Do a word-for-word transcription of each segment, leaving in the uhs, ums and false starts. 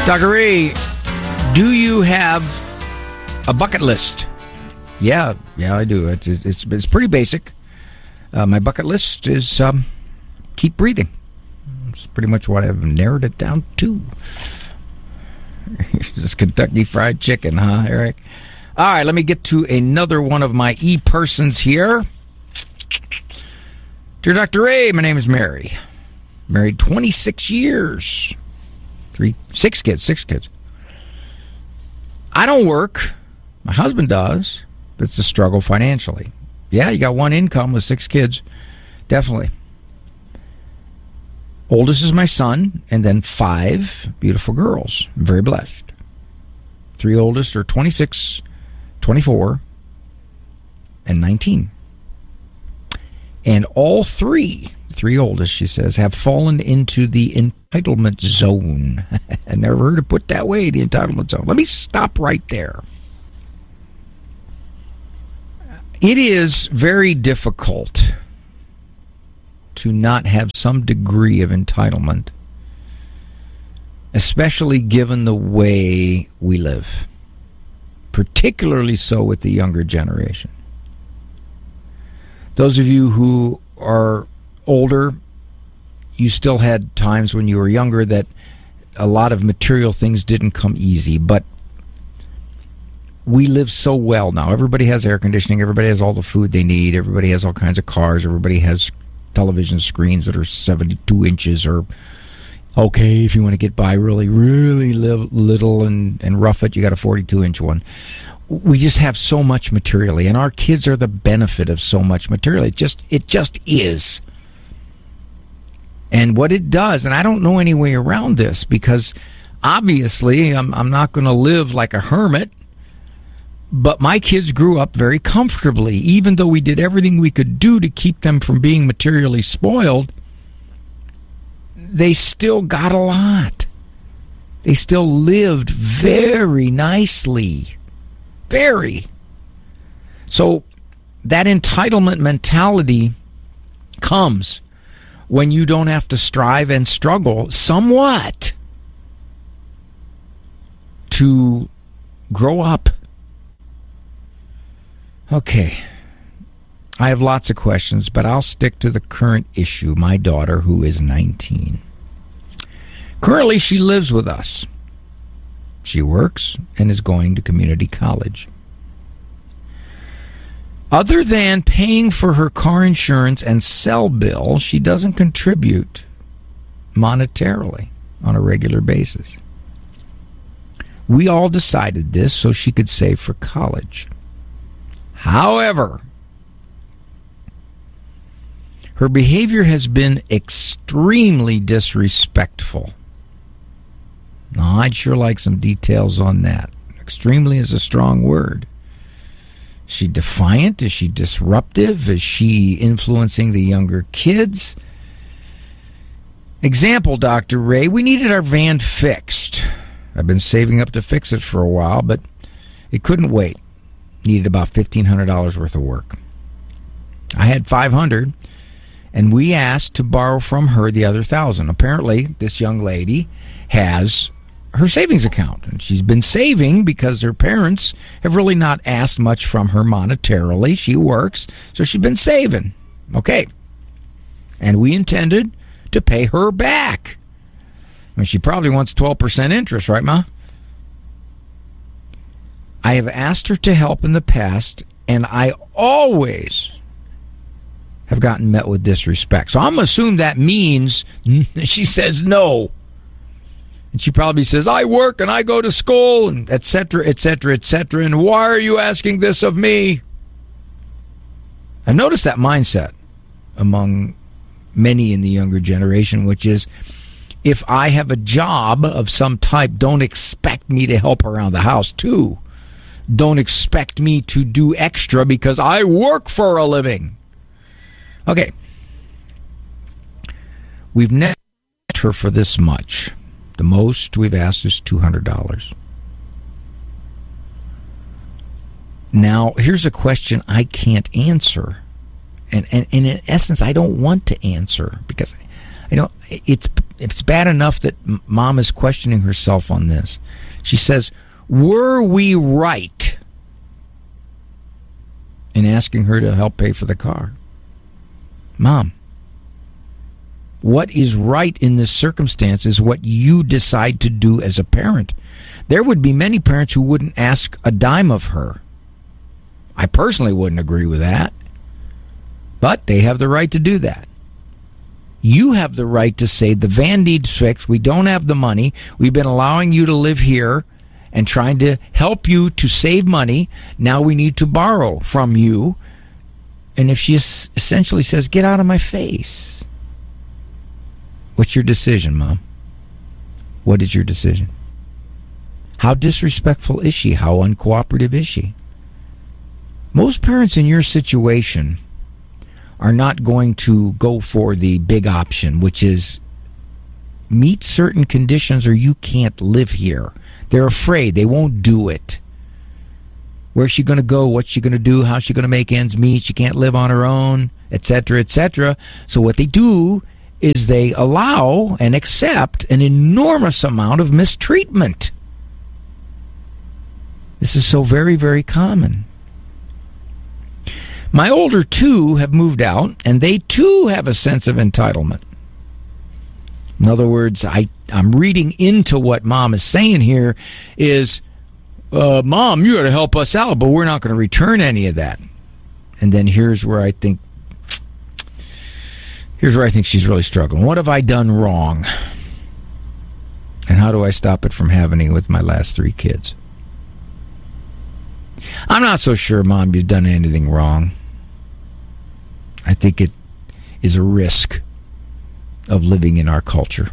Doctor Ray, do you have a bucket list? Yeah, yeah, I do. It's it's, it's pretty basic. Uh, my bucket list is um, keep breathing. It's pretty much what I've narrowed it down to. This is Kentucky Fried Chicken, huh, Eric? All right, let me get to another one of my e-persons here. Dear Doctor Ray, my name is Mary. Married twenty-six years. Three, six kids, six kids. I don't work. My husband does. It's a struggle financially. Yeah, you got one income with six kids. Definitely. Oldest is my son, and then five beautiful girls. I'm very blessed. Three oldest are twenty-six, twenty-four, and nineteen. And all three, three oldest, she says, have fallen into the entitlement zone. I never heard it put that way, the entitlement zone. Let me stop right there. It is very difficult to not have some degree of entitlement, especially given the way we live, particularly so with the younger generation. Those of you who are older, you still had times when you were younger that a lot of material things didn't come easy, but we live so well now. Everybody has air conditioning. Everybody has all the food they need. Everybody has all kinds of cars. Everybody has television screens that are seventy-two inches or, okay, if you want to get by really, really live little and, and rough it, you got a forty-two inch one. We just have so much materially, and our kids are the benefit of so much material. It just, it just is. And what it does, and I don't know any way around this, because obviously I'm, I'm not going to live like a hermit, but my kids grew up very comfortably. Even though we did everything we could do to keep them from being materially spoiled, they still got a lot. They still lived very nicely. Very. So that entitlement mentality comes when you don't have to strive and struggle somewhat to grow up. Okay. I have lots of questions, but I'll stick to the current issue. My daughter, who is nineteen. Currently, she lives with us. She works and is going to community college. Other than paying for her car insurance and cell bill, she doesn't contribute monetarily on a regular basis. We all decided this so she could save for college. However, her behavior has been extremely disrespectful. Now, I'd sure like some details on that. Extremely is a strong word. Is she defiant? Is she disruptive? Is she influencing the younger kids? Example, Doctor Ray, we needed our van fixed. I've been saving up to fix it for a while, but it couldn't wait. Needed about fifteen hundred dollars worth of work. I had five hundred dollars, and we asked to borrow from her the other one thousand dollars. Apparently, this young lady has her savings account, and she's been saving because her parents have really not asked much from her monetarily. She works, so she's been saving. Okay. And we intended to pay her back. I mean, she probably wants twelve percent interest, right, Ma? I have asked her to help in the past, and I always have gotten met with disrespect. So I'm going to assume that means she says no. And she probably says, I work and I go to school, and et cetera, et cetera, et cetera. And why are you asking this of me? I've noticed that mindset among many in the younger generation, which is, if I have a job of some type, don't expect me to help around the house too. Don't expect me to do extra because I work for a living. Okay. We've never asked her for this much. The most we've asked is two hundred dollars. Now, here's a question I can't answer. And, and, and in essence, I don't want to answer because I don't, it's, it's bad enough that mom is questioning herself on this. She says, were we right in asking her to help pay for the car? Mom, what is right in this circumstance is what you decide to do as a parent. There would be many parents who wouldn't ask a dime of her. I personally wouldn't agree with that. But they have the right to do that. You have the right to say the van needs fixed. We don't have the money. We've been allowing you to live here and trying to help you to save money. Now we need to borrow from you. And if she essentially says, get out of my face, what's your decision, Mom? What is your decision? How disrespectful is she? How uncooperative is she? Most parents in your situation are not going to go for the big option, which is meet certain conditions or you can't live here. They're afraid. They won't do it. Where's she going to go? What's she going to do? How's she going to make ends meet? She can't live on her own, et cetera, et cetera. So what they do is they allow and accept an enormous amount of mistreatment. This is so very, very common. My older two have moved out, and they too have a sense of entitlement. In other words, I, I'm reading into what Mom is saying here is, uh, Mom, you got to help us out, but we're not going to return any of that. And then here's where I think, here's where I think she's really struggling. What have I done wrong? And how do I stop it from happening with my last three kids? I'm not so sure, Mom, you've done anything wrong. I think it is a risk of living in our culture.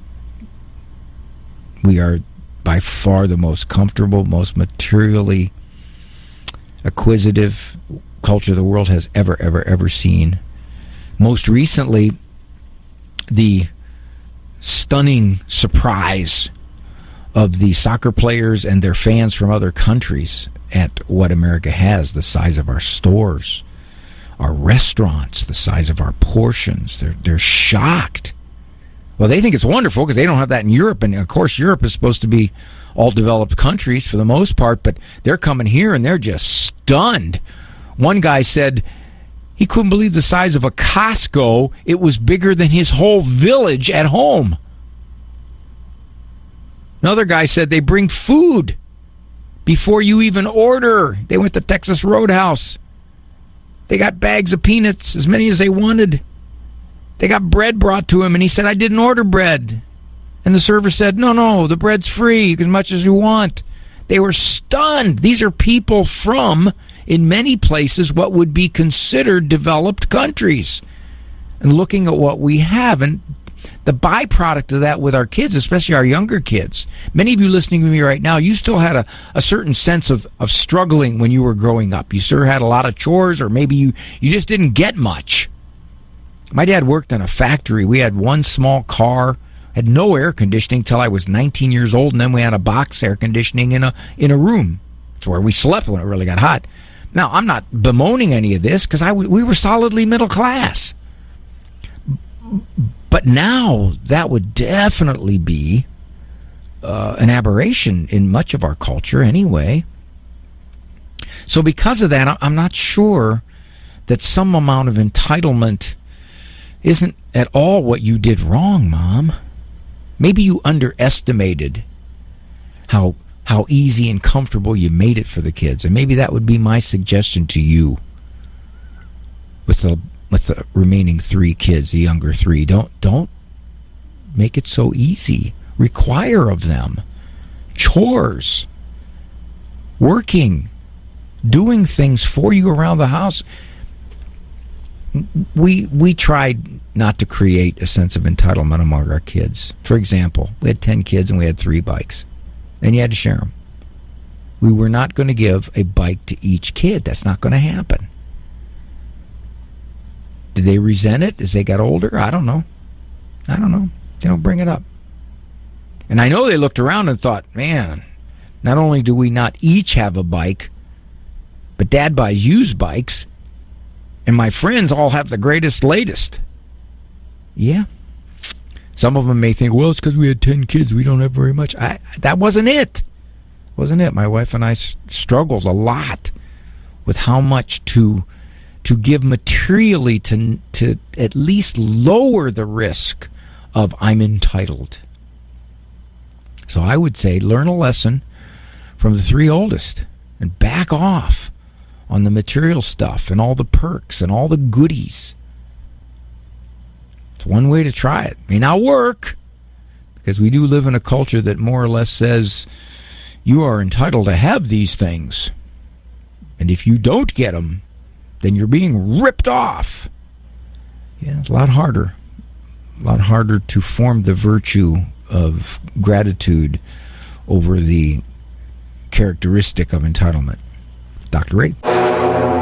We are by far the most comfortable, most materially acquisitive culture the world has ever, ever, ever seen. Most recently, the stunning surprise of the soccer players and their fans from other countries at what America has, the size of our stores, our restaurants, the size of our portions. They're, they're shocked. Well, they think it's wonderful because they don't have that in Europe. And, of course, Europe is supposed to be all developed countries for the most part, but they're coming here and they're just stunned. One guy said he couldn't believe the size of a Costco. It was bigger than his whole village at home. Another guy said they bring food before you even order. They went to Texas Roadhouse. They got bags of peanuts, as many as they wanted. They got bread brought to him, and he said, I didn't order bread. And the server said, no, no, the bread's free, as much as you want. They were stunned. These are people from, in many places, what would be considered developed countries. And looking at what we have, and the byproduct of that with our kids, especially our younger kids. Many of you listening to me right now, you still had a, a certain sense of, of struggling when you were growing up. You sure had a lot of chores, or maybe you, you just didn't get much. My dad worked in a factory. We had one small car, had no air conditioning till I was nineteen years old, and then we had a box air conditioning in a in a room. It's where we slept when it really got hot. Now, I'm not bemoaning any of this because I we were solidly middle class. But now that would definitely be uh, an aberration in much of our culture anyway. So because of that, I'm not sure that some amount of entitlement isn't at all what you did wrong, Mom. Maybe you underestimated how how easy and comfortable you made it for the kids. And maybe that would be my suggestion to you with the with the remaining three kids, the younger three. Don't don't make it so easy. Require of them chores, working, doing things for you around the house. We we tried not to create a sense of entitlement among our kids. For example, we had ten kids and we had three bikes, and you had to share them. We were not going to give a bike to each kid. That's not going to happen. Did they resent it as they got older? I don't know. I don't know. They don't bring it up. And I know they looked around and thought, man, not only do we not each have a bike, but Dad buys used bikes, and my friends all have the greatest, latest. Yeah, Some of them may think, well, it's because we had ten kids, we don't have very much. I, that wasn't it. Wasn't it? My wife and I s- struggled a lot with how much to to give materially to to at least lower the risk of I'm entitled. So I would say learn a lesson from the three oldest and back off on the material stuff and all the perks and all the goodies. It's one way to try it. It may not work, because we do live in a culture that more or less says you are entitled to have these things. And if you don't get them, then you're being ripped off. Yeah, it's a lot harder. A lot harder to form the virtue of gratitude over the characteristic of entitlement. Doctor Ray.